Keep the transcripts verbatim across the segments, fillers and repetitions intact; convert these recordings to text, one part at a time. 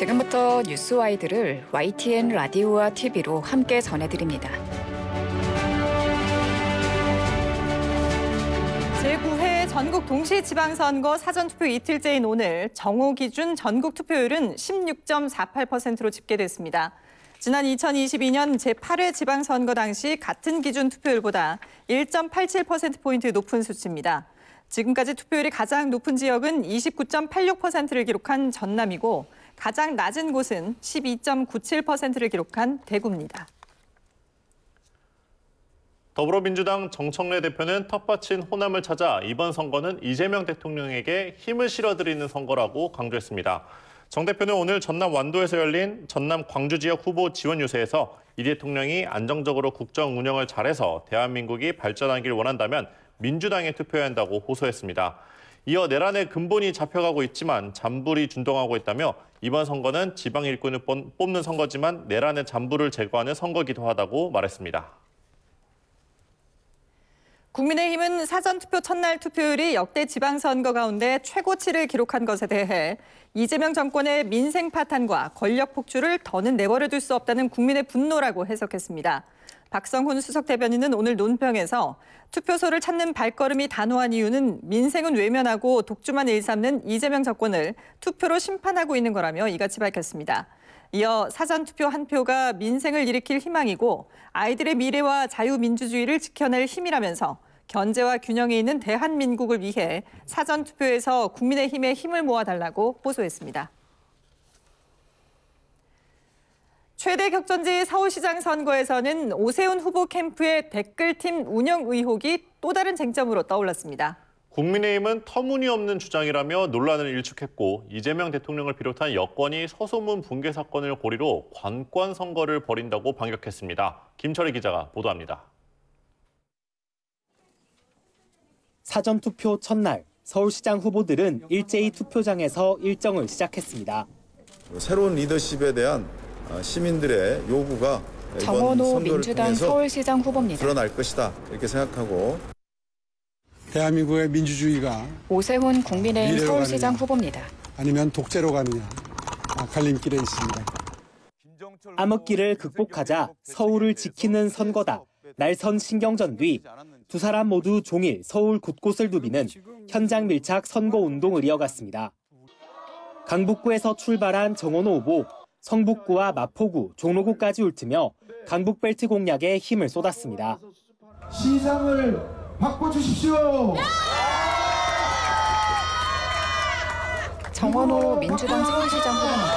지금부터 뉴스와이드를 와이티엔 라디오와 티비로 함께 전해드립니다. 제구 회 전국 동시지방선거 사전투표 이틀째인 오늘 정오 기준 전국 투표율은 십육 점 사팔 퍼센트로 집계됐습니다. 지난 이천이십이 년 제팔 회 지방선거 당시 같은 기준 투표율보다 일 점 팔칠 퍼센트포인트 높은 수치입니다. 지금까지 투표율이 가장 높은 지역은 이십구 점 팔육 퍼센트를 기록한 전남이고 가장 낮은 곳은 십이 점 구칠 퍼센트를 기록한 대구입니다. 더불어민주당 정청래 대표는 텃밭인 호남을 찾아 이번 선거는 이재명 대통령에게 힘을 실어드리는 선거라고 강조했습니다. 정 대표는 오늘 전남 완도에서 열린 전남 광주 지역 후보 지원 유세에서 이 대통령이 안정적으로 국정 운영을 잘해서 대한민국이 발전하길 원한다면 민주당에 투표해야 한다고 호소했습니다. 이어 내란의 근본이 잡혀가고 있지만 잔불이 준동하고 있다며 이번 선거는 지방 일꾼을 뽑는 선거지만 내란의 잔불을 제거하는 선거기도 하다고 말했습니다. 국민의힘은 사전투표 첫날 투표율이 역대 지방선거 가운데 최고치를 기록한 것에 대해 이재명 정권의 민생 파탄과 권력 폭주를 더는 내버려둘 수 없다는 국민의 분노라고 해석했습니다. 박성훈 수석 대변인은 오늘 논평에서 투표소를 찾는 발걸음이 단호한 이유는 민생은 외면하고 독주만 일삼는 이재명 정권을 투표로 심판하고 있는 거라며 이같이 밝혔습니다. 이어 사전투표 한 표가 민생을 일으킬 희망이고 아이들의 미래와 자유민주주의를 지켜낼 힘이라면서 견제와 균형이 있는 대한민국을 위해 사전투표에서 국민의힘에 힘을 모아달라고 호소했습니다. 최대 격전지 서울시장 선거에서는 오세훈 후보 캠프의 댓글팀 운영 의혹이 또 다른 쟁점으로 떠올랐습니다. 국민의힘은 터무니없는 주장이라며 논란을 일축했고 이재명 대통령을 비롯한 여권이 서소문 붕괴 사건을 고리로 관권 선거를 벌인다고 반격했습니다. 김철희 기자가 보도합니다. 사전투표 첫날 서울시장 후보들은 일제히 투표장에서 일정을 시작했습니다. 새로운 리더십에 대한 시민들의 요구가 정원호 민주당 서울시장 후보입니다. 드러날 것이다 이렇게 생각하고 대한민국의 민주주의가 오세훈 국민의힘 서울시장 가느냐, 후보입니다. 아니면 독재로 가느냐 갈림길에 있습니다. 암흑기를 극복하자 서울을 지키는 선거다. 날선 신경전 뒤 두 사람 모두 종일 서울 곳곳을 누비는 현장 밀착 선거운동을 이어갔습니다. 강북구에서 출발한 정원호 후보, 성북구와 마포구, 종로구까지 훑으며 강북벨트 공략에 힘을 쏟았습니다. 시장을 바꿔주십시오. 정원호 민주당 서울시장 후보입니다.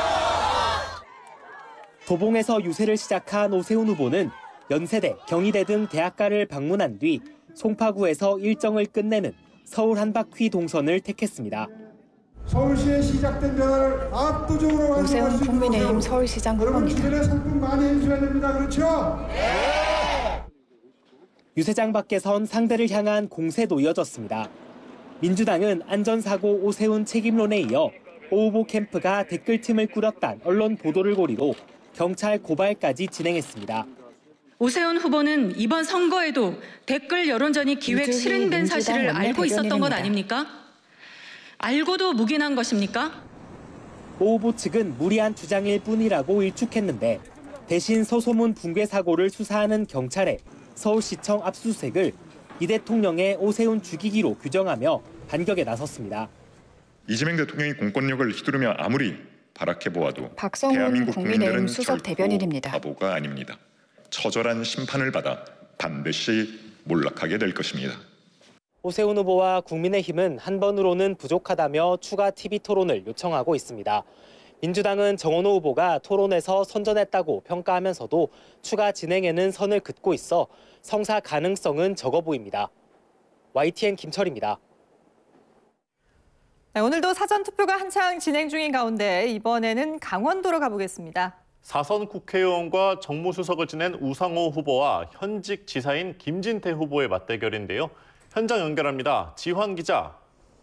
도봉에서 유세를 시작한 오세훈 후보는 연세대, 경희대 등 대학가를 방문한 뒤 송파구에서 일정을 끝내는 서울 한 바퀴 동선을 택했습니다. 서울시에 시작된 변화를 압도적으로 오세훈 국민의힘 서울시장 후보입니다. 여러분 주변에 상품 많이 해주셔야 됩니다. 그렇죠? 네. 유세장 밖에선 상대를 향한 공세도 이어졌습니다. 민주당은 안전사고 오세훈 책임론에 이어 오 후보 캠프가 댓글팀을 꾸렸다는 언론 보도를 고리로 경찰 고발까지 진행했습니다. 오세훈 후보는 이번 선거에도 댓글 여론전이 기획 실행된 사실을 알고 있었던 것 아닙니까? 알고도 묵인한 것입니까? 오 후보 측은 무리한 주장일 뿐이라고 일축했는데 대신 서소문 붕괴 사고를 수사하는 경찰의 서울시청 압수수색을 이 대통령의 오세훈 죽이기로 규정하며 반격에 나섰습니다. 이재명 대통령이 공권력을 휘두르며 아무리 바라해보아도 박성훈 국민의힘 수석 대변인입니다. 바보가 아닙니다. 처절한 심판을 받아 반드시 몰락하게 될 것입니다. 오세훈 후보와 국민의힘은 한 번으로는 부족하다며 추가 티비 토론을 요청하고 있습니다. 민주당은 정원호 후보가 토론에서 선전했다고 평가하면서도 추가 진행에는 선을 긋고 있어 성사 가능성은 적어 보입니다. 와이티엔 김철입니다. 네, 오늘도 사전투표가 한창 진행 중인 가운데 이번에는 강원도로 가보겠습니다. 사선 국회의원과 정무수석을 지낸 우상호 후보와 현직 지사인 김진태 후보의 맞대결인데요. 현장 연결합니다. 지환 기자.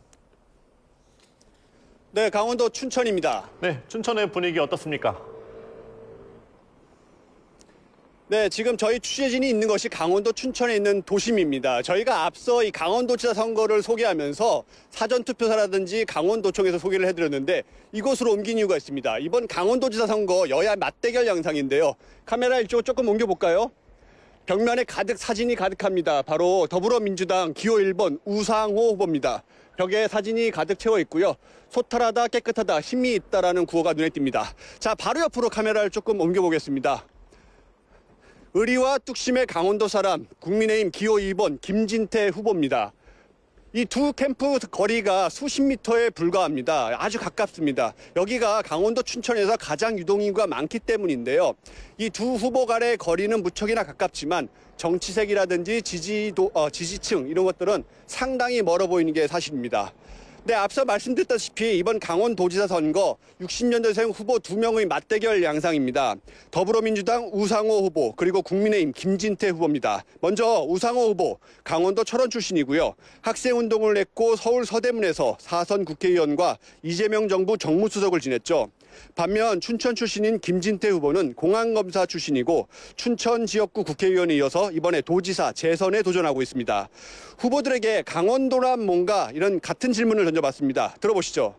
네, 강원도 춘천입니다. 네, 춘천의 분위기 어떻습니까? 네, 지금 저희 취재진이 있는 것이 강원도 춘천에 있는 도심입니다. 저희가 앞서 이 강원도지사 선거를 소개하면서 사전투표사라든지 강원도청에서 소개를 해드렸는데 이곳으로 옮긴 이유가 있습니다. 이번 강원도지사 선거 여야 맞대결 영상인데요. 카메라 이쪽으로 조금 옮겨볼까요? 벽면에 가득 사진이 가득합니다. 바로 더불어민주당 기호 일 번 우상호 후보입니다. 벽에 사진이 가득 채워 있고요. 소탈하다, 깨끗하다, 힘이 있다라는 구호가 눈에 띕니다. 자, 바로 옆으로 카메라를 조금 옮겨보겠습니다. 의리와 뚝심의 강원도 사람, 국민의힘 기호 이 번 김진태 후보입니다. 이 두 캠프 거리가 수십 미터에 불과합니다. 아주 가깝습니다. 여기가 강원도 춘천에서 가장 유동인구가 많기 때문인데요. 이 두 후보 간의 거리는 무척이나 가깝지만 정치색이라든지 지지도, 어, 지지층 이런 것들은 상당히 멀어 보이는 게 사실입니다. 네, 앞서 말씀드렸다시피 이번 강원도지사 선거 육십 년대생 후보 두 명의 맞대결 양상입니다. 더불어민주당 우상호 후보 그리고 국민의힘 김진태 후보입니다. 먼저 우상호 후보 강원도 철원 출신이고요. 학생운동을 했고 서울 서대문에서 사선 국회의원과 이재명 정부 정무수석을 지냈죠. 반면 춘천 출신인 김진태 후보는 공안검사 출신이고 춘천 지역구 국회의원에 이어서 이번에 도지사 재선에 도전하고 있습니다. 후보들에게 강원도란 뭔가 이런 같은 질문을 던져봤습니다. 들어보시죠.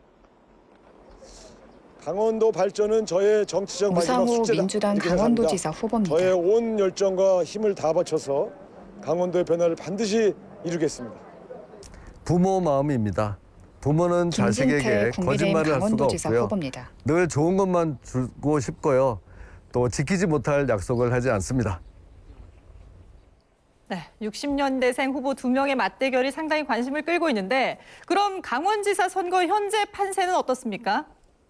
강원도 발전은 저의 정치적 마지막 우상호 숙제다. 민주당 이렇게 강원도지사 생각합니다. 후보입니다. 저의 온 열정과 힘을 다 바쳐서 강원도의 변화를 반드시 이루겠습니다. 부모 마음입니다. 부모는 자식에게 거짓말을 할 수가 없고요. 후보입니다. 늘 좋은 것만 주고 싶고요. 또 지키지 못할 약속을 하지 않습니다. 네, 육십 년대생 후보 두 명의 맞대결이 상당히 관심을 끌고 있는데 그럼 강원지사 선거 현재 판세는 어떻습니까?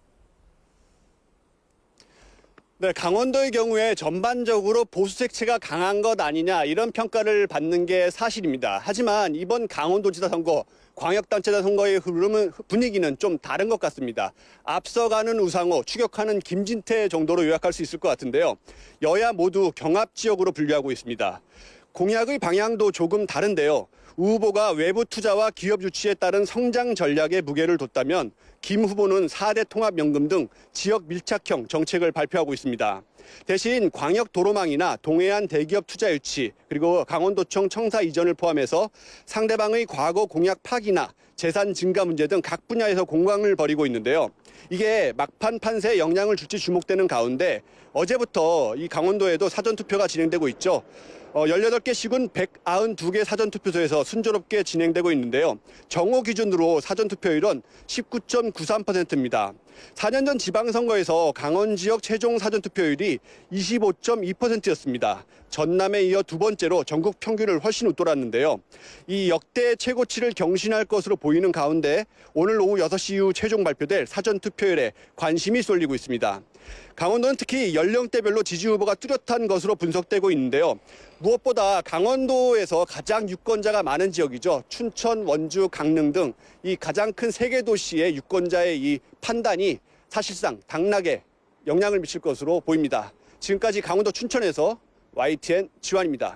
네, 강원도의 경우에 전반적으로 보수 색채가 강한 것 아니냐 이런 평가를 받는 게 사실입니다. 하지만 이번 강원도지사 선거, 광역단체장 선거의 흐름은 분위기는 좀 다른 것 같습니다. 앞서가는 우상호, 추격하는 김진태 정도로 요약할 수 있을 것 같은데요. 여야 모두 경합 지역으로 분류하고 있습니다. 공약의 방향도 조금 다른데요. 우 후보가 외부 투자와 기업 유치에 따른 성장 전략에 무게를 뒀다면 김 후보는 사 대 통합연금 등 지역 밀착형 정책을 발표하고 있습니다. 대신 광역 도로망이나 동해안 대기업 투자 유치 그리고 강원도청 청사 이전을 포함해서 상대방의 과거 공약 파기나 재산 증가 문제 등 각 분야에서 공방을 벌이고 있는데요. 이게 막판 판세에 영향을 줄지 주목되는 가운데 어제부터 이 강원도에도 사전투표가 진행되고 있죠. 어, 열여덟 개 시군 백구십이 개 사전투표소에서 순조롭게 진행되고 있는데요. 정오 기준으로 사전투표율은 십구 점 구삼 퍼센트입니다. 사 년 전 지방선거에서 강원 지역 최종 사전투표율이 이십오 점 이 퍼센트였습니다. 전남에 이어 두 번째로 전국 평균을 훨씬 웃돌았는데요. 이 역대 최고치를 경신할 것으로 보이는 가운데 오늘 오후 여섯 시 이후 최종 발표될 사전투표율에 관심이 쏠리고 있습니다. 강원도는 특히 연령대별로 지지 후보가 뚜렷한 것으로 분석되고 있는데요. 무엇보다 강원도에서 가장 유권자가 많은 지역이죠. 춘천, 원주, 강릉 등 이 가장 큰 세 개 도시의 유권자의 이 판단이 사실상 당락에 영향을 미칠 것으로 보입니다. 지금까지 강원도 춘천에서 와이티엔 지환입니다.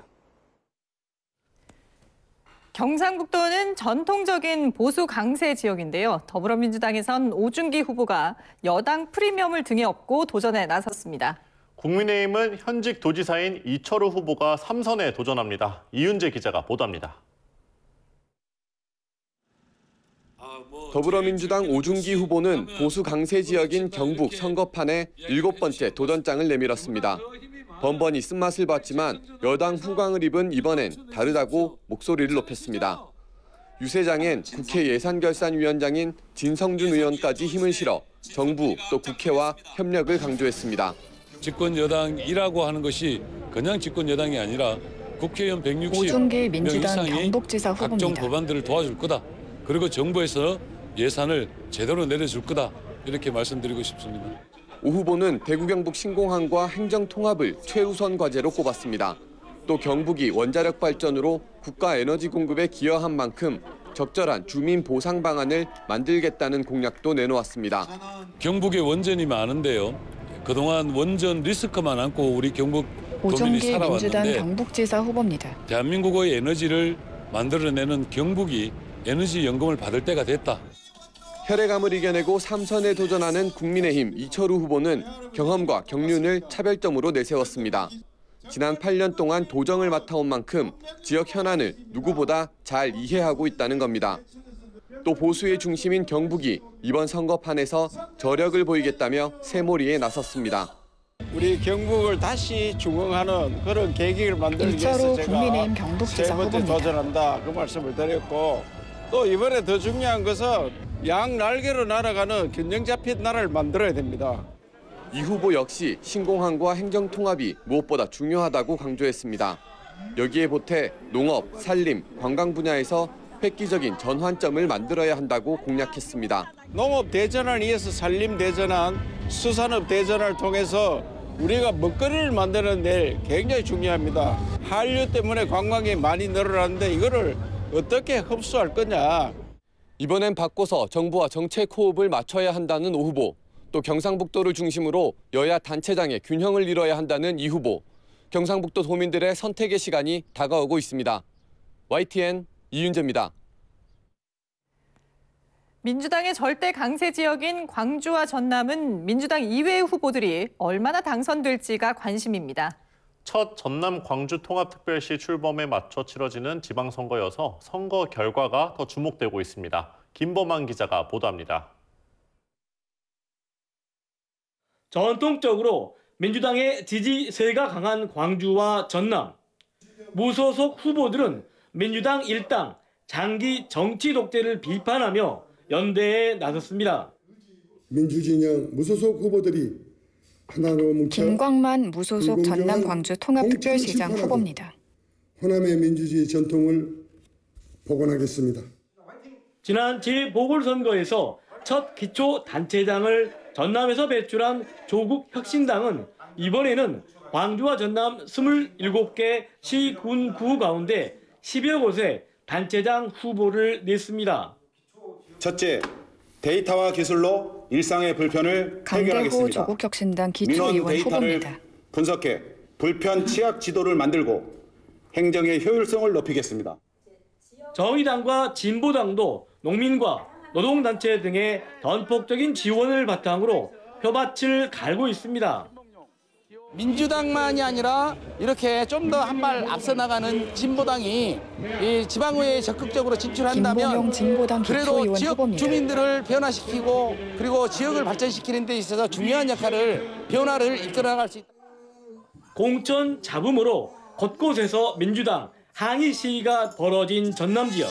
경상북도는 전통적인 보수 강세 지역인데요. 더불어민주당에선 오준기 후보가 여당 프리미엄을 등에 업고 도전에 나섰습니다. 국민의힘은 현직 도지사인 이철우 후보가 삼 선에 도전합니다. 이윤재 기자가 보도합니다. 더불어민주당 오준기 후보는 보수 강세 지역인 경북 선거판에 일곱 번째 도전장을 내밀었습니다. 번번이 쓴맛을 봤지만 여당 후광을 입은 이번엔 다르다고 목소리를 높였습니다. 유세장엔 국회 예산결산위원장인 진성준 의원까지 힘을 실어 정부 또 국회와 협력을 강조했습니다. 집권 여당이라고 하는 것이 그냥 집권 여당이 아니라 국회의원 백육십 오준기 민주당 명 이상이 경북지사 후보입니다. 각종 법안들을 도와줄 거다. 그리고 정부에서 예산을 제대로 내려줄 거다. 이렇게 말씀드리고 싶습니다. 오 후보는 대구 경북 신공항과 행정 통합을 최우선 과제로 꼽았습니다. 또 경북이 원자력 발전으로 국가 에너지 공급에 기여한 만큼 적절한 주민 보상 방안을 만들겠다는 공약도 내놓았습니다. 경북에 원전이 많은데요. 그동안 원전 리스크만 안고 우리 경북 도민이 오준기 민주당 살아왔는데 경북지사 후보입니다. 대한민국의 에너지를 만들어내는 경북이 에너지 연금을 받을 때가 됐다. 혈액암을 이겨내고 삼 선에 도전하는 국민의힘 이철우 후보는 경험과 경륜을 차별점으로 내세웠습니다. 지난 팔 년 동안 도정을 맡아온 만큼 지역 현안을 누구보다 잘 이해하고 있다는 겁니다. 또 보수의 중심인 경북이 이번 선거판에서 저력을 보이겠다며 새몰이에 나섰습니다. 우리 경북을 다시 중흥하는 그런 계기를 만들기 위해서 제가 국민의힘 경북지사 세 번째 후보입니다. 도전한다 그 말씀을 드렸고 또 이번에 더 중요한 것은 양 날개로 날아가는 균형 잡힌 나라를 만들어야 됩니다. 이 후보 역시 신공항과 행정통합이 무엇보다 중요하다고 강조했습니다. 여기에 보태 농업, 산림, 관광 분야에서 획기적인 전환점을 만들어야 한다고 공약했습니다. 농업 대전환을 위해서 산림 대전환, 수산업 대전환을 통해서 우리가 먹거리를 만드는 데 굉장히 중요합니다. 한류 때문에 관광이 많이 늘어났는데 이거를 어떻게 흡수할 거냐. 이번엔 바꿔서 정부와 정책 호흡을 맞춰야 한다는 오 후보, 또 경상북도를 중심으로 여야 단체장의 균형을 이뤄야 한다는 이 후보, 경상북도 도민들의 선택의 시간이 다가오고 있습니다. 와이티엔 이윤재입니다. 민주당의 절대 강세 지역인 광주와 전남은 민주당 이외의 후보들이 얼마나 당선될지가 관심입니다. 첫 전남 광주 통합특별시 출범에 맞춰 치러지는 지방선거여서 선거 결과가 더 주목되고 있습니다. 김범한 기자가 보도합니다. 전통적으로 민주당의 지지세가 강한 광주와 전남. 무소속 후보들은 민주당 일당 장기 정치 독재를 비판하며 연대에 나섰습니다. 민주진영 무소속 후보들이 하나로 뭉쳐 김광만 무소속 전남 광주 통합특별시장 후보입니다. 호남의 민주주의 전통을 복원하겠습니다. 지난 재보궐선거에서 첫 기초단체장을 전남에서 배출한 조국혁신당은 이번에는 광주와 전남 이십칠 개 시, 군, 구 가운데 십여 곳에 단체장 후보를 냈습니다. 첫째, 데이터와 기술로 일상의 불편을 해결하겠습니다. 강대호 조국혁신당 기초의원 후보입니다. 분석해 불편 취약 지도를 만들고 행정의 효율성을 높이겠습니다. 정의당과 진보당도 농민과 노동단체 등의 전폭적인 지원을 바탕으로 표밭을 갈고 있습니다. 민주당만이 아니라 이렇게 좀 더 한 발 앞서 나가는 진보당이 이 지방의회에 적극적으로 진출한다면 그래도 지역 후보입니다. 주민들을 변화시키고 그리고 지역을 발전시키는 데 있어서 중요한 역할을 변화를 이끌어나갈 수 있다. 공천 잡음으로 곳곳에서 민주당 항의 시위가 벌어진 전남 지역.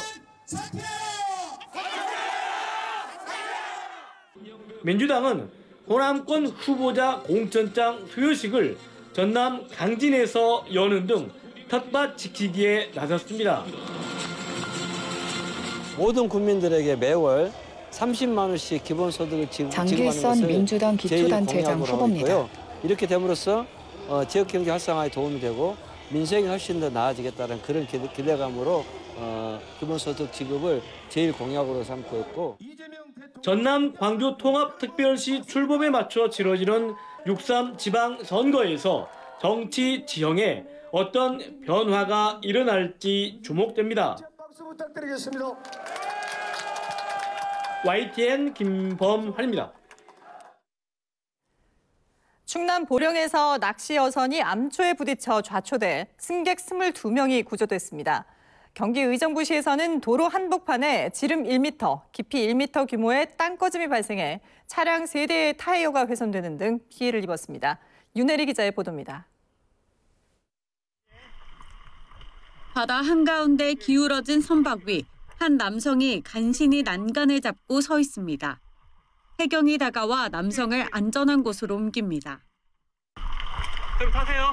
민주당은 호남권 후보자 공천장 수여식을 전남 강진에서 여는 등 텃밭 지키기에 나섰습니다. 모든 국민들에게 매월 삼십만 원씩 기본소득을 지급하는 것을 민주당 기초단체장 후보입니다. 이렇게 됨으로써 어, 지역경제 활성화에 도움이 되고 민생이 훨씬 더 나아지겠다는 그런 기대, 기대감으로 어, 기본소득 지급을 제일 공약으로 삼고 있고 전남 광주 통합특별시 출범에 맞춰 치러지는 육삼 지방선거에서 정치 지형에 어떤 변화가 일어날지 주목됩니다. 박수 부탁드리겠습니다. 와이티엔 김범환입니다. 충남 보령에서 낚시 여선이 암초에 부딪혀 좌초돼 승객 이십이 명이 구조됐습니다. 경기 의정부시에서는 도로 한복판에 지름 일 미터, 깊이 일 미터 규모의 땅꺼짐이 발생해 차량 세 대의 타이어가 훼손되는 등 피해를 입었습니다. 윤혜리 기자의 보도입니다. 바다 한가운데 기울어진 선박 위 한 남성이 간신히 난간을 잡고 서 있습니다. 해경이 다가와 남성을 안전한 곳으로 옮깁니다. 좀 타세요.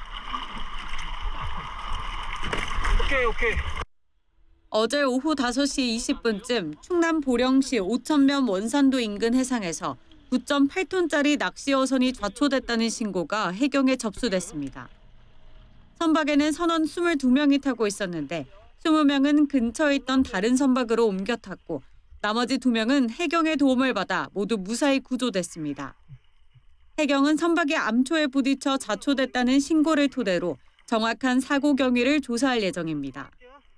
오케이, 오케이. 어제 오후 다섯 시 이십 분쯤 충남 보령시 오천면 원산도 인근 해상에서 구 점 팔 톤짜리 낚시 어선이 좌초됐다는 신고가 해경에 접수됐습니다. 선박에는 선원 이십이 명이 타고 있었는데 이십 명은 근처에 있던 다른 선박으로 옮겨 탔고 나머지 두 명은 해경의 도움을 받아 모두 무사히 구조됐습니다. 해경은 선박이 암초에 부딪혀 좌초됐다는 신고를 토대로 정확한 사고 경위를 조사할 예정입니다.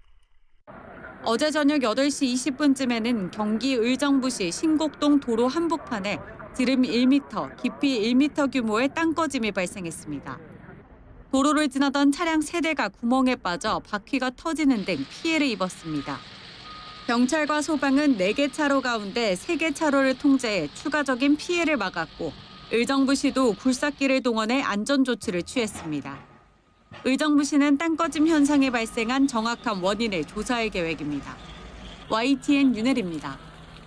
어제 저녁 여덟 시 이십 분쯤에는 경기 의정부시 신곡동 도로 한복판에 지름 일 미터, 깊이 일 미터 규모의 땅꺼짐이 발생했습니다. 도로를 지나던 차량 세 대가 구멍에 빠져 바퀴가 터지는 등 피해를 입었습니다. 경찰과 소방은 네 개 차로 가운데 세 개 차로를 통제해 추가적인 피해를 막았고 의정부시도 굴삭기를 동원해 안전조치를 취했습니다. 의정부시는 땅꺼짐 현상이 발생한 정확한 원인을 조사할 계획입니다. 와이티엔 윤혜리입니다.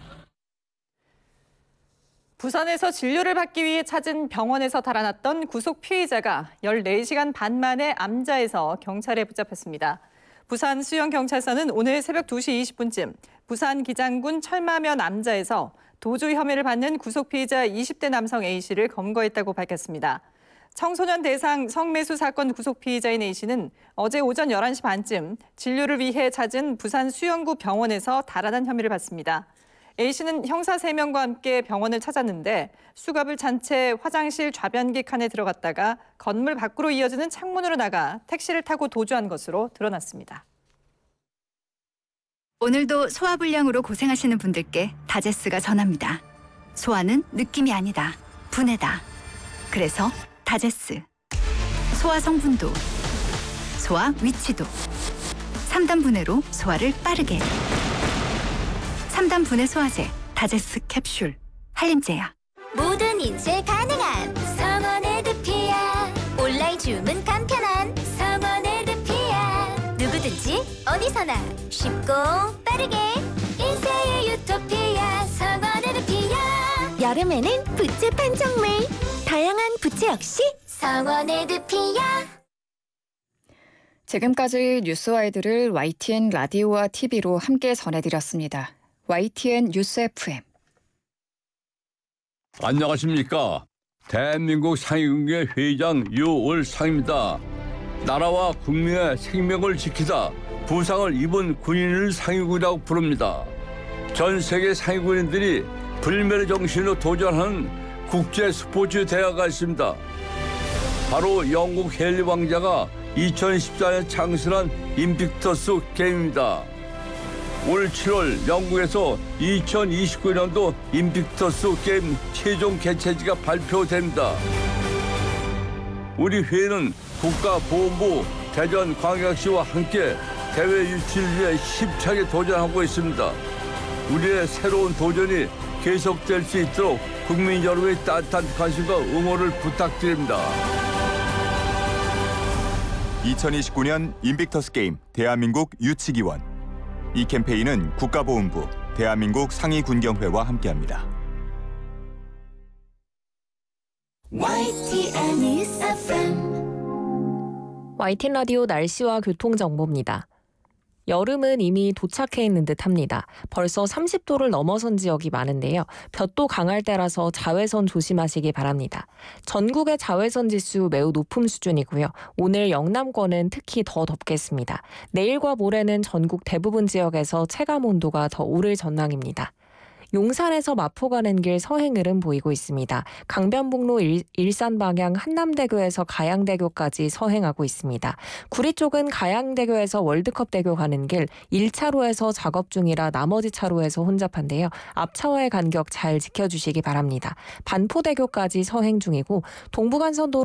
부산에서 진료를 받기 위해 찾은 병원에서 달아났던 구속 피의자가 열네 시간 반 만에 암자에서 경찰에 붙잡혔습니다. 부산 수영경찰서는 오늘 새벽 두 시 이십 분쯤 부산 기장군 철마면 암자에서 도주 혐의를 받는 구속 피의자 이십 대 남성 A씨를 검거했다고 밝혔습니다. 청소년 대상 성매수 사건 구속 피의자인 A씨는 어제 오전 열한 시 반쯤 진료를 위해 찾은 부산 수영구 병원에서 달아난 혐의를 받습니다. A씨는 형사 세 명과 함께 병원을 찾았는데 수갑을 찬 채 화장실 좌변기 칸에 들어갔다가 건물 밖으로 이어지는 창문으로 나가 택시를 타고 도주한 것으로 드러났습니다. 오늘도 소화불량으로 고생하시는 분들께 다제스가 전합니다. 소화는 느낌이 아니다. 분해다. 그래서 다제스. 소화 성분도, 소화 위치도. 삼 단 분해로 소화를 빠르게. 삼 단 분해 소화제 다제스 캡슐. 한림제약. 모든 인쇄 가능한 성원에드피아. 온라인 주문 간편한 성원에드피아. 누구든지 어디서나 쉽고 빠르게 인쇄의 유토피아 성원에드피아. 여름에는 부츠 판촉물. 다양한 부츠 역시 성원에드피아. 지금까지 뉴스와이드를 와이티엔 라디오와 티비로 함께 전해드렸습니다. 와이티엔 뉴스 에프엠. 안녕하십니까. 대한민국 상위군의 회장 유월상입니다. 나라와 국민의 생명을 지키다 부상을 입은 군인을 상위군이라고 부릅니다. 전 세계 상위군인들이 불멸의 정신으로 도전하는 국제 스포츠 대회가 있습니다. 바로 영국 헨리 왕자가 이천십사 년 창설한 인빅터스 게임입니다. 올 칠월 영국에서 이천이십구 년도 인빅터스 게임 최종 개최지가 발표됩니다. 우리 회는 국가보훈부 대전광역시와 함께 대회 유치를 위해 힘차게 도전하고 있습니다. 우리의 새로운 도전이 계속될 수 있도록 국민 여러분의 따뜻한 관심과 응원을 부탁드립니다. 이천이십구 년 인빅터스 게임 대한민국 유치기원. 이 캠페인은 국가보훈부, 대한민국 상위군경회와 함께합니다. 와이티엔 뉴스 에프엠. 와이티엔 라디오 날씨와 교통정보입니다. 여름은 이미 도착해 있는 듯합니다. 벌써 삼십 도를 넘어선 지역이 많은데요. 볕도 강할 때라서 자외선 조심하시기 바랍니다. 전국의 자외선 지수 매우 높은 수준이고요. 오늘 영남권은 특히 더 덥겠습니다. 내일과 모레는 전국 대부분 지역에서 체감 온도가 더 오를 전망입니다. 용산에서 마포 가는 길 서행을은 보이고 있습니다. 강변북로 일, 일산 방향 한남대교에서 가양대교까지 서행하고 있습니다. 구리 쪽은 가양대교에서 월드컵대교 가는 길 일 차로에서 작업 중이라 나머지 차로에서 혼잡한데요. 앞차와의 간격 잘 지켜주시기 바랍니다. 반포대교까지 서행 중이고 동부간선도로